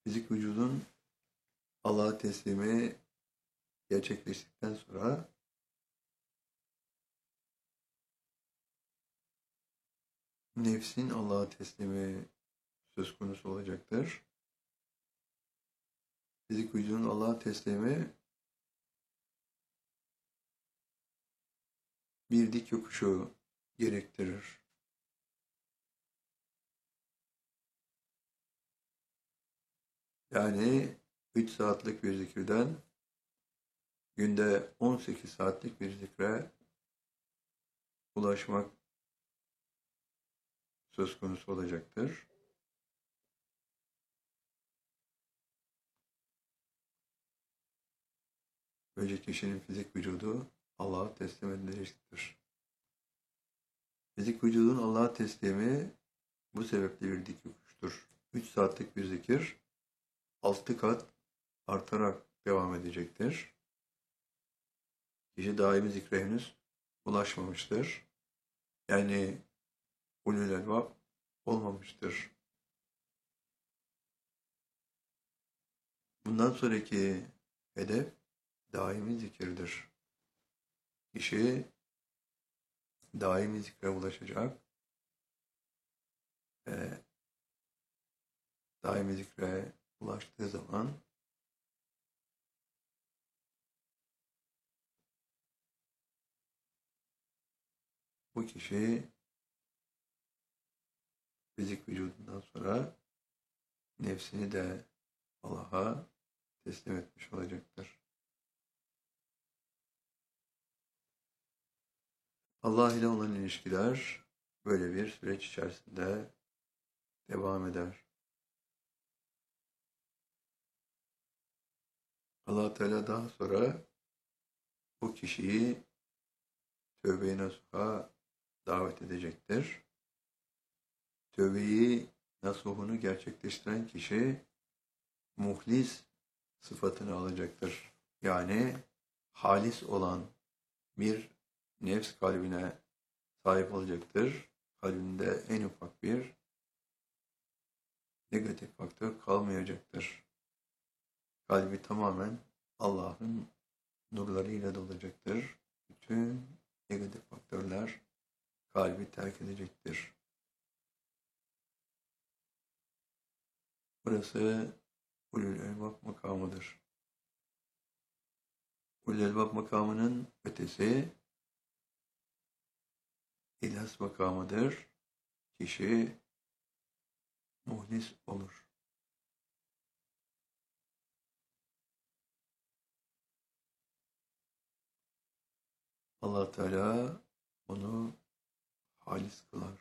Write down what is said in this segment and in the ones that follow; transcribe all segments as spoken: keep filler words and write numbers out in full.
Fizik vücudun Allah'a teslimi gerçekleştikten sonra nefsin Allah'a teslimi söz konusu olacaktır. Fizik vücudun Allah'a teslimi bir dik yokuşu gerektirir. Yani üç saatlik bir zikirden günde on sekiz saatlik bir zikre ulaşmak söz konusu olacaktır. Böylece kişinin fizik vücudu Allah'a teslim edilecektir. Fizik vücudun Allah'a teslimi bu sebeple bir dik yokuştur. üç saatlik bir zikir altı kat artarak devam edecektir. Kişi daimi zikre henüz ulaşmamıştır. Yani ulul elbab olmamıştır. Bundan sonraki hedef daimi zikirdir. Kişi daimi zikre ulaşacak ve daimi zikre ulaştığı zaman bu kişi fizik vücudundan sonra nefsini de Allah'a teslim etmiş olacaktır. Allah ile olan ilişkiler böyle bir süreç içerisinde devam eder. Allah Teala daha sonra bu kişiyi tövbe-i nasuha davet edecektir. Tövbeyi nasuhunu gerçekleştiren kişi muhlis sıfatını alacaktır. Yani halis olan bir nefs kalbine sahip olacaktır. Kalbinde en ufak bir negatif faktör kalmayacaktır. Kalbi tamamen Allah'ın nurlarıyla dolacaktır. Bütün negatif faktörler kalbi terk edecektir. Burası ulul elbab makamıdır. Ulul elbab makamının ötesi İhlas makamıdır. Kişi muhlis olur. Allah Teala onu halis kılar.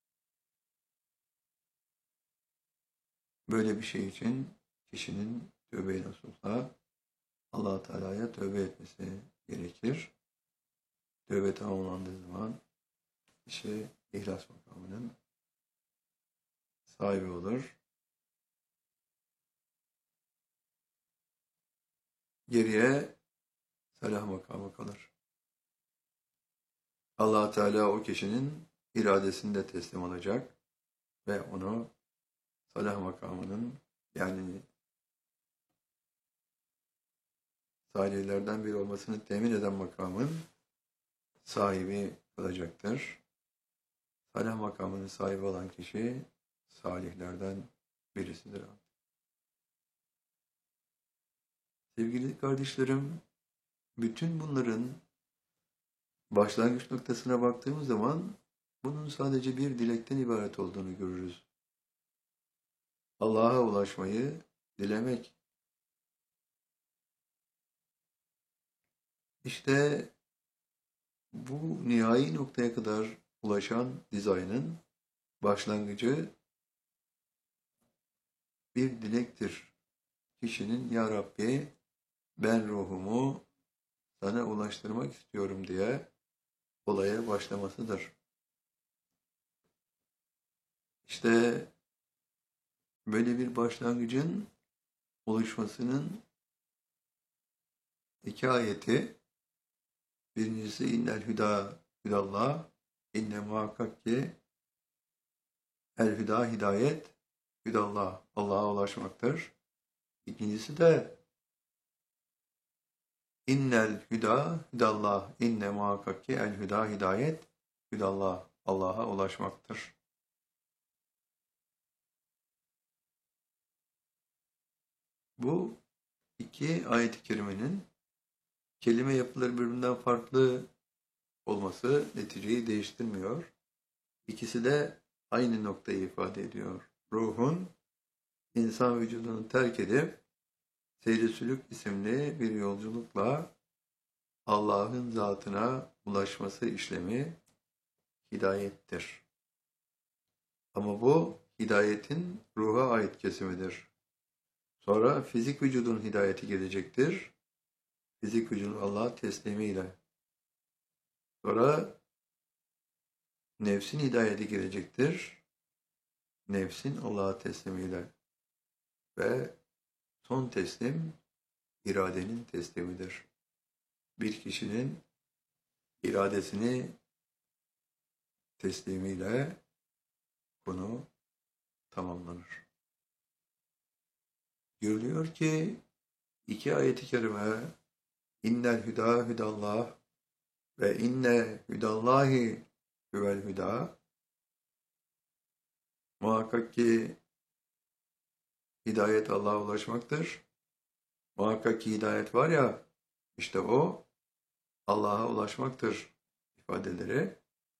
Böyle bir şey için kişinin tövbe-i nasuhla Allah Teala'ya tövbe etmesi gerekir. Tövbe tamamlandığı zaman kişi ihlas makamının sahibi olur. Geriye salah makamı kalır. Allah Teala o kişinin iradesini de teslim alacak ve onu salah makamının yani salihlerden biri olmasını temin eden makamın sahibi kılacaktır. Salah makamının sahibi olan kişi salihlerden birisidir. Sevgili kardeşlerim, bütün bunların başlangıç noktasına baktığımız zaman bunun sadece bir dilekten ibaret olduğunu görürüz. Allah'a ulaşmayı dilemek. İşte bu nihai noktaya kadar ulaşan dizaynın başlangıcı bir dilektir. Kişinin Ya Rabbi ben ruhumu sana ulaştırmak istiyorum diye olaya başlamasıdır. İşte böyle bir başlangıcın oluşmasının iki ayeti, birincisi innel hüda hüdallah, inne muhakkak ki el hüda hidayet, hüdallah Allah'a ulaşmaktır. İkincisi de innel hüda hüdallah. İnne muhakkak ki el hüda hidayet hüdallah. Allah'a ulaşmaktır. Bu iki ayet-i kerimenin kelime yapıları birbirinden farklı olması neticeyi değiştirmiyor. İkisi de aynı noktayı ifade ediyor. Ruhun insan vücudunu terk edip Seyri Sülük isimli bir yolculukla Allah'ın zatına ulaşması işlemi hidayettir. Ama bu hidayetin ruha ait kesimidir. Sonra fizik vücudun hidayeti gelecektir. Fizik vücudun Allah'a teslimiyle. Sonra nefsin hidayeti gelecektir. Nefsin Allah'a teslimiyle. Ve son teslim iradenin teslimidir. Bir kişinin iradesini teslimiyle konu tamamlanır. Görülüyor ki iki ayet-i kerime innel hüda hüdallah ve inne hüdallahi hüvel hüda muhakkak ki hidayet Allah'a ulaşmaktır. Muhakkak ki hidayet var ya işte o Allah'a ulaşmaktır ifadeleri.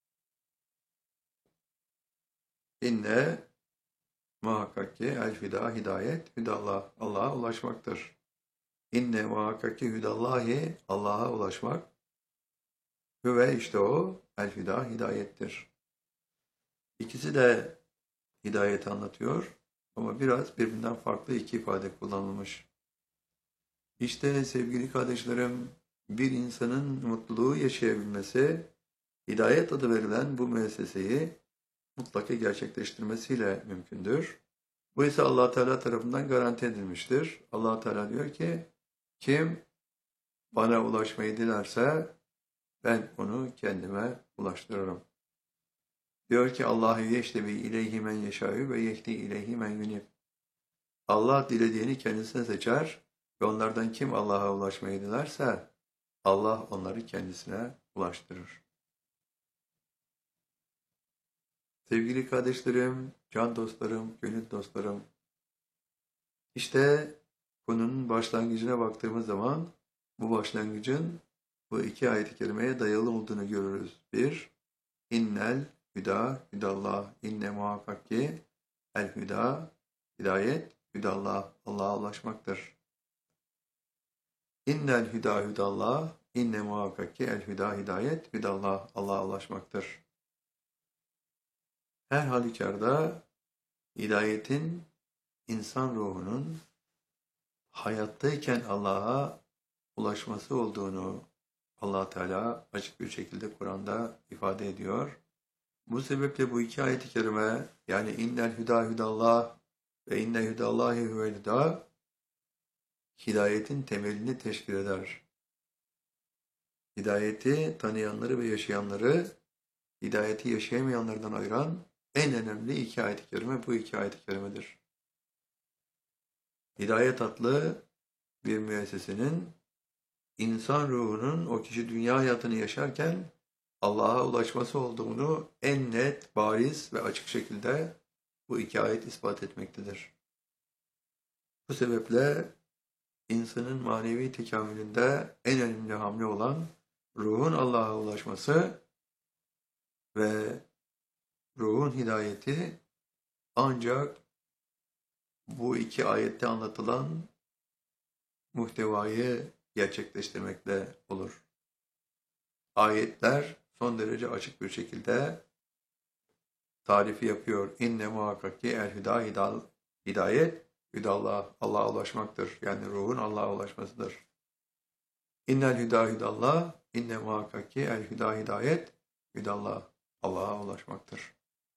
İnne muhakkak ki el hüda hidayet hüdallah Allah'a ulaşmaktır. İnne muhakkak ki hüdallahi Allah'a ulaşmak ve işte o el hüda hidayettir. İkisi de hidayeti anlatıyor ama biraz birbirinden farklı iki ifade kullanılmış. İşte sevgili kardeşlerim, bir insanın mutluluğu yaşayabilmesi, hidayet adı verilen bu müesseseyi mutlaka gerçekleştirmesiyle mümkündür. Bu ise Allah Teala tarafından garanti edilmiştir. Allah Teala diyor ki, kim bana ulaşmayı dilerse ben onu kendime ulaştırırım. Diyor ki Allahu yeştebi ileyhi men yeşâ'ü ve yehdi ileyhi men yunib. Allah dilediğini kendisine seçer ve onlardan kim Allah'a ulaşmayı dilerse Allah onları kendisine ulaştırır. Sevgili kardeşlerim, can dostlarım, gönül dostlarım, işte konunun başlangıcına baktığımız zaman bu başlangıcın bu iki ayet-i kerimeye dayalı olduğunu görürüz. Bir, innel hüda hüdallah, inne muhakkak ki el hüda, hidayet, hüdallah, Allah'a ulaşmaktır. İnnel hüda hüdallah, inne muhakkak ki el hüda hidayet, hüdallah, Allah'a ulaşmaktır. Her halükarda hidayetin insan ruhunun hayattayken Allah'a ulaşması olduğunu Allah Teala açık bir şekilde Kur'an'da ifade ediyor. Bu sebeple bu iki ayet-i kerime yani innel hüda hüdallah ve inne hüdallahi huvel hüda hidayetin temelini teşkil eder. Hidayeti tanıyanları ve yaşayanları hidayeti yaşayamayanlardan ayıran en önemli iki ayet-i kerime bu iki ayet-i kerimedir. Hidayet adlı bir müessesenin insan ruhunun o kişi dünya hayatını yaşarken Allah'a ulaşması olduğunu en net, bariz ve açık şekilde bu iki ayet ispat etmektedir. Bu sebeple insanın manevi tekamülünde en önemli hamle olan ruhun Allah'a ulaşması ve ruhun hidayeti ancak bu iki ayette anlatılan muhtevayı gerçekleştirmekle olur. Ayetler son derece açık bir şekilde tarifi yapıyor. İnne muhakkak ki el hüda hidayet hüdallah Allah'a ulaşmaktır. Yani ruhun Allah'a ulaşmasıdır. İnnel hüda hüdallah inne muhakkak ki el hüda hidayet hüdallah Allah'a ulaşmaktır.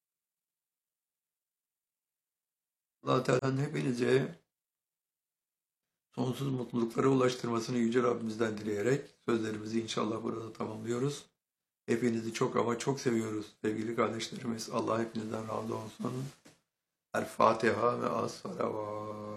Allah Teala'nın hepinize sonsuz mutluluklara ulaştırmasını Yüce Rabbimizden dileyerek sözlerimizi inşallah burada tamamlıyoruz. Hepinizi çok ama çok seviyoruz sevgili kardeşlerimiz. Allah hepinizden razı olsun. El Fatiha ve as-salavat.